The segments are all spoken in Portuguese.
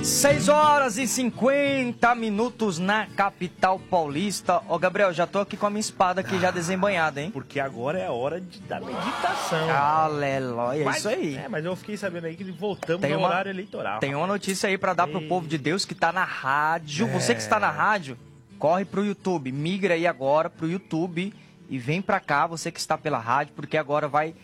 6h50 na capital paulista. Ó, Gabriel, já tô aqui com a minha espada aqui já desembanhada, hein? Porque agora é a hora da meditação. Aleluia, é isso aí. Mas eu fiquei sabendo aí que voltamos ao horário eleitoral. Tem uma notícia aí pra dar pro povo de Deus que tá na rádio. Você que está na rádio, corre pro YouTube. Migra aí agora pro YouTube e vem pra cá, você que está pela rádio, porque agora vai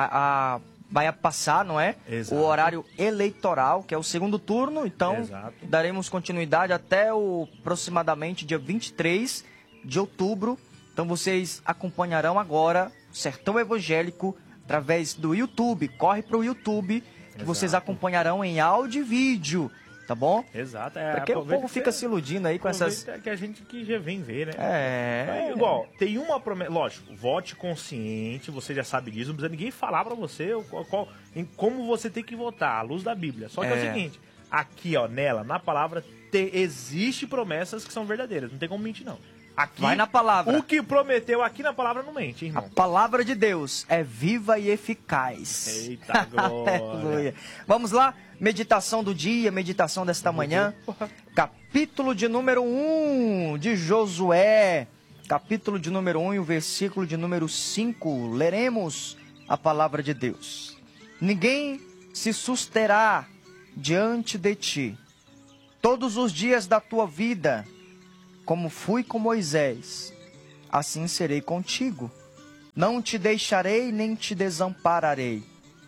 passar, não é? Exato. O horário eleitoral, que é o segundo turno. Então, daremos continuidade até aproximadamente dia 23 de outubro. Então, vocês acompanharão agora o Sertão Evangélico através do YouTube. Corre para o YouTube, que vocês acompanharão em áudio e vídeo. Tá bom? Exato. Porque o povo fica se iludindo aí com essas... que a gente que já vem ver, né? Igual, tem uma promessa... Lógico, vote consciente, você já sabe disso. Não precisa ninguém falar pra você em como você tem que votar, à luz da Bíblia. Só que é o seguinte, aqui, ó, na palavra, existe promessas que são verdadeiras. Não tem como mentir, não. Aqui, vai na palavra. O que prometeu aqui na palavra não mente, irmão. A palavra de Deus é viva e eficaz. Eita, glória. Vamos lá? Meditação do dia, meditação desta manhã. Capítulo de número 1 de Josué. Capítulo de número 1 e o versículo de número 5. Leremos a palavra de Deus. Ninguém se susterá diante de ti todos os dias da tua vida. Como fui com Moisés, assim serei contigo. Não te deixarei nem te desampararei.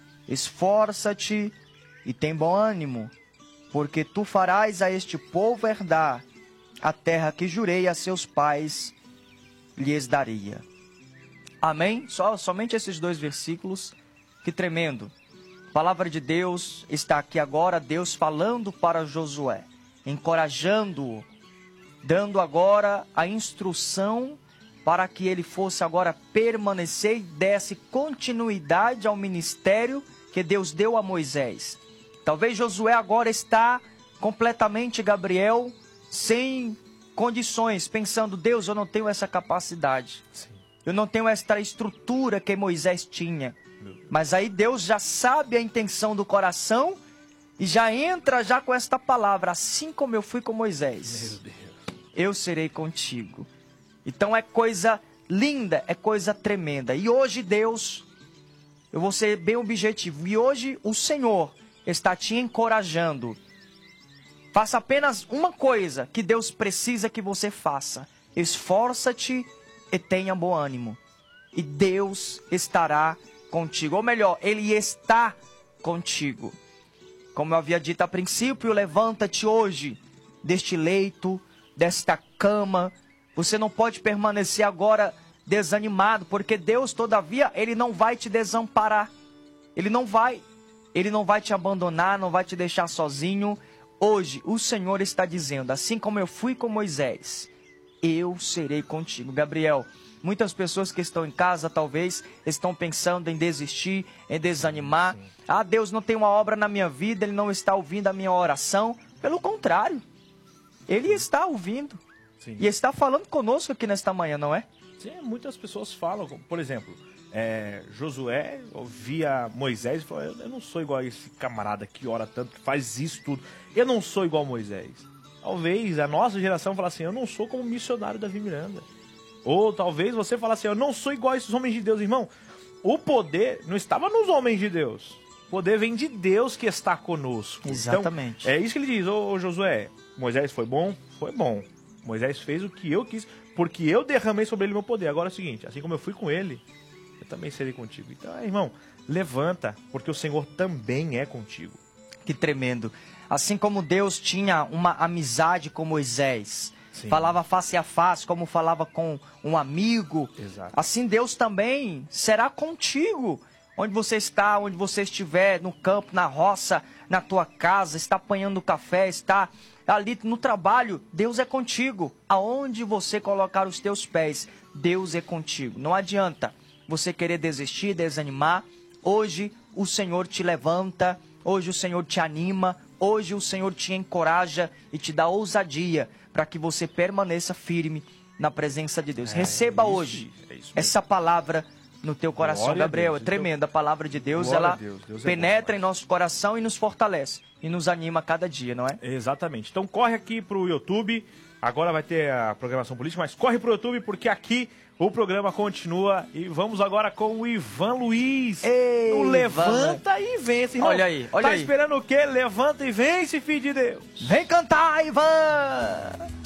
Esforça-te e tem bom ânimo, porque tu farás a este povo herdar a terra que jurei a seus pais lhes daria. Amém? Somente esses 2 versículos. Que tremendo. A palavra de Deus está aqui agora, Deus falando para Josué, encorajando-o, dando agora a instrução para que ele fosse agora permanecer e desse continuidade ao ministério que Deus deu a Moisés. Talvez Josué agora está completamente, Gabriel, sem condições, pensando, Deus, eu não tenho essa capacidade. Sim. Eu não tenho esta estrutura que Moisés tinha. Mas aí Deus já sabe a intenção do coração e já entra já com esta palavra, assim como eu fui com Moisés. Meu Deus. Eu serei contigo. Então é coisa linda, é coisa tremenda. E hoje Deus, eu vou ser bem objetivo, e hoje o Senhor está te encorajando. Faça apenas uma coisa que Deus precisa que você faça. Esforça-te e tenha bom ânimo. E Deus estará contigo. Ou melhor, Ele está contigo. Como eu havia dito a princípio, levanta-te hoje deste leito, desta cama. Você não pode permanecer agora desanimado, porque Deus, todavia, Ele não vai te desamparar. Ele não vai te abandonar, não vai te deixar sozinho. Hoje, o Senhor está dizendo, assim como eu fui com Moisés, eu serei contigo. Gabriel, muitas pessoas que estão em casa, talvez, estão pensando em desistir, em desanimar. Sim. Ah, Deus não tem uma obra na minha vida, Ele não está ouvindo a minha oração. Pelo contrário, Ele está ouvindo. Sim. E está falando conosco aqui nesta manhã, não é? Sim, muitas pessoas falam, por exemplo, Josué ouvia Moisés e falou, eu não sou igual a esse camarada que ora tanto, que faz isso tudo. Eu não sou igual a Moisés. Talvez a nossa geração fale assim, eu não sou como o missionário Davi Miranda. Ou talvez você fale assim, eu não sou igual a esses homens de Deus. Irmão, o poder não estava nos homens de Deus. O poder vem de Deus que está conosco. Exatamente. Então, é isso que ele diz, ô Josué, Moisés foi bom? Foi bom. Moisés fez o que eu quis, porque eu derramei sobre ele meu poder. Agora é o seguinte, assim como eu fui com ele, eu também serei contigo. Então, irmão, levanta, porque o Senhor também é contigo. Que tremendo. Assim como Deus tinha uma amizade com Moisés, Sim. falava face a face, como falava com um amigo, Exato. Assim Deus também será contigo. Onde você está, onde você estiver, no campo, na roça, na tua casa, está apanhando café, está ali no trabalho, Deus é contigo. Aonde você colocar os teus pés, Deus é contigo. Não adianta você querer desistir, desanimar. Hoje o Senhor te levanta, hoje o Senhor te anima, hoje o Senhor te encoraja e te dá ousadia para que você permaneça firme na presença de Deus. Receba hoje essa palavra no teu coração, Glória a Gabriel. Deus. É tremendo. A palavra de Deus, Glória ela a Deus. Deus é penetra bom em nosso coração e nos fortalece. E nos anima a cada dia, não é? Exatamente. Então corre aqui pro YouTube. Agora vai ter a programação política, mas corre pro YouTube porque aqui o programa continua. E vamos agora com o Ivan Luiz. Ei, no Levanta e Vence. Irmão, Olha aí, olha tá aí. esperando o quê? Levanta e vence, filho de Deus. Vem cantar, Ivan!